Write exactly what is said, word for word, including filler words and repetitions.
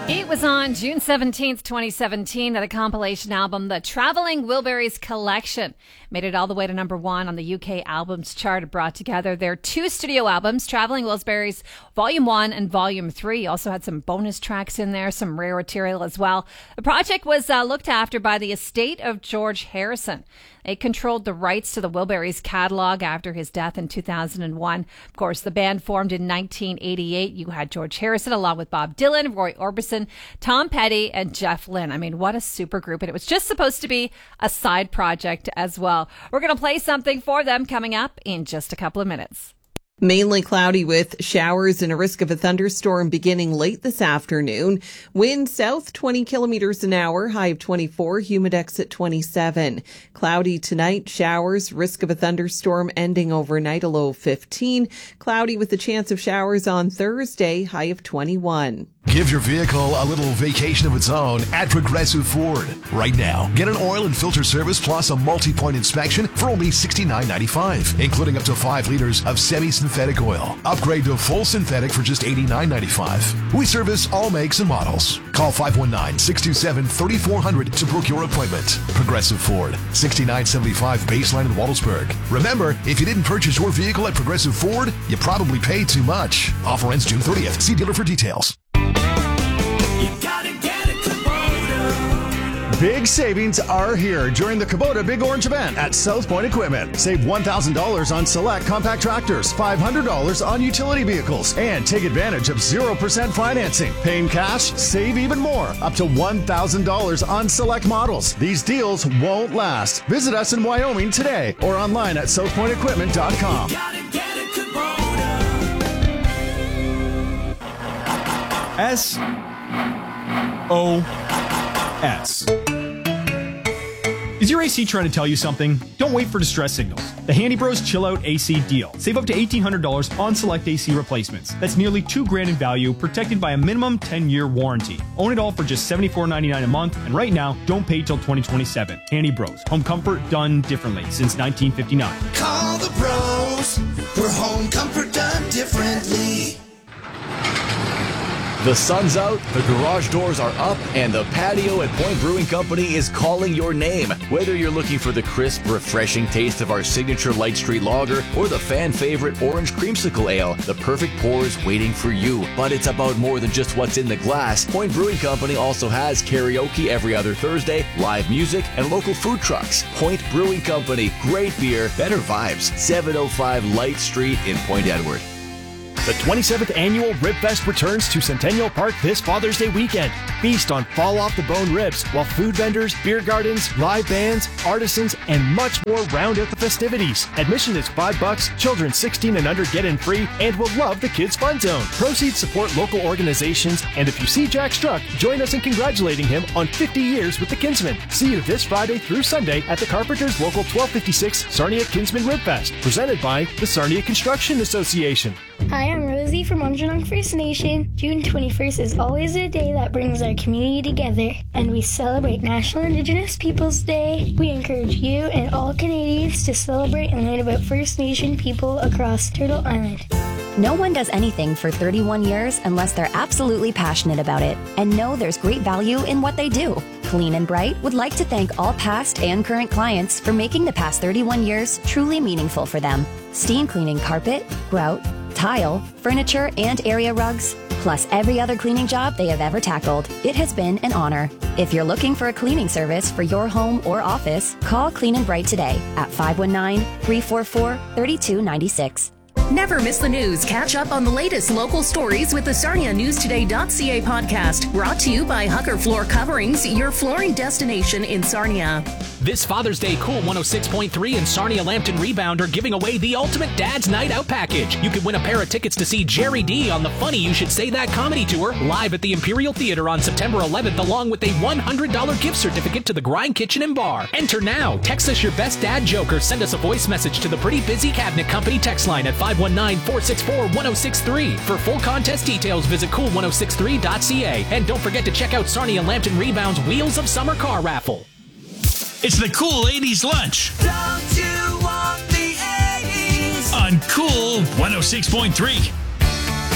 It was on June seventeenth, twenty seventeen, that a compilation album, The Traveling Wilburys Collection, made it all the way to number one on the U K albums chart. It brought together their two studio albums, Traveling Wilburys Volume one and Volume three. Also had some bonus tracks in there, some rare material as well. The project was uh, looked after by the estate of George Harrison. They controlled the rights to the Wilburys catalog after his death in two thousand one. Of course, the band formed in nineteen eighty-eight. You had George Harrison along with Bob Dylan, Roy Orbison, Tom Petty, and Jeff Lynne. I mean, what a super group. And it was just supposed to be a side project as well. We're going to play something for them coming up in just a couple of minutes. Mainly cloudy with showers and a risk of a thunderstorm beginning late this afternoon. Wind south twenty kilometers an hour, high of twenty-four, humidex at twenty-seven. Cloudy tonight, showers, risk of a thunderstorm ending overnight, a low of fifteen. Cloudy with a chance of showers on Thursday, high of twenty-one. Give your vehicle a little vacation of its own at Progressive Ford. Right now, get an oil and filter service plus a multi-point inspection for only sixty-nine ninety-five, including up to five liters of semi-synthetic oil. Upgrade to full synthetic for just eighty-nine ninety-five. We service all makes and models. Call five one nine, six two seven, three four zero zero to book your appointment. Progressive Ford, sixty-nine seventy-five Baseline in Waltersburg. Remember, if you didn't purchase your vehicle at Progressive Ford, you probably paid too much. Offer ends June thirtieth. See dealer for details. Big savings are here during the Kubota Big Orange event at South Point Equipment. Save one thousand dollars on select compact tractors, five hundred dollars on utility vehicles, and take advantage of zero percent financing. Paying cash, save even more, up to one thousand dollars on select models. These deals won't last. Visit us in Wyoming today or online at south point equipment dot com. S O S. Is your A C trying to tell you something? Don't wait for distress signals. The Handy Bros Chill Out A C deal. Save up to eighteen hundred dollars on select A C replacements. That's nearly two grand in value, protected by a minimum ten-year warranty. Own it all for just seventy-four ninety-nine a month, and right now, don't pay till twenty twenty-seven. Handy Bros. Home comfort done differently since nineteen fifty-nine. Call the pros for home comfort done differently. The sun's out, the garage doors are up, and the patio at Point Brewing Company is calling your name. Whether you're looking for the crisp, refreshing taste of our signature Light Street Lager or the fan favorite Orange Creamsicle Ale, the perfect pour is waiting for you. But it's about more than just what's in the glass. Point Brewing Company also has karaoke every other Thursday, live music, and local food trucks. Point Brewing Company, great beer, better vibes. seven oh five Light Street in Point Edward. The twenty-seventh Annual Rib Fest returns to Centennial Park this Father's Day weekend. Feast on fall-off-the-bone ribs, while food vendors, beer gardens, live bands, artisans, and much more round out the festivities. Admission is five bucks, children sixteen and under get in free, and will love the Kids Fun Zone. Proceeds support local organizations, and if you see Jack Struck, join us in congratulating him on fifty years with the Kinsmen. See you this Friday through Sunday at the Carpenters Local twelve fifty-six Sarnia Kinsman Rib Fest, presented by the Sarnia Construction Association. Hi, I'm Rosie from Monjanong First Nation. June twenty-first is always a day that brings our community together, and we celebrate National Indigenous Peoples Day. We encourage you and all Canadians to celebrate and learn about First Nation people across Turtle Island. No one does anything for thirty-one years unless they're absolutely passionate about it and know there's great value in what they do. Clean and Bright would like to thank all past and current clients for making the past thirty-one years truly meaningful for them. Steam cleaning carpet, grout, tile, furniture, and area rugs, plus every other cleaning job they have ever tackled. It has been an honor. If you're looking for a cleaning service for your home or office, call Clean and Bright today at five one nine, three four four, three two nine six. Never miss the news. Catch up on the latest local stories with the Sarnia News Today dot C A podcast, brought to you by Hucker Floor Coverings, your flooring destination in Sarnia. This Father's Day, Cool one oh six point three and Sarnia Lambton Rebound are giving away the ultimate Dad's Night Out package. You could win a pair of tickets to see Jerry D on the Funny You Should Say That comedy tour live at the Imperial Theater on September eleventh, along with a one hundred dollars gift certificate to the Grind Kitchen and Bar. Enter now. Text us your best dad joke or send us a voice message to the Pretty Busy Cabinet Company text line at five one nine, four six four, one oh six three. For full contest details, visit cool one oh six three dot c a. And don't forget to check out Sarnia Lambton Rebound's Wheels of Summer car raffle. It's the Cool eighties Lunch. Don't you want the eighties? On Cool one oh six point three.